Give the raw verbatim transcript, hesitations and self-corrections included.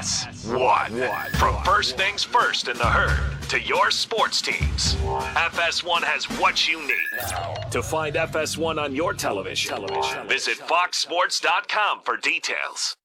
S one. From first things first in the herd to your sports teams, F S one has what you need. To find F S one on your television, television. visit fox sports dot com for details.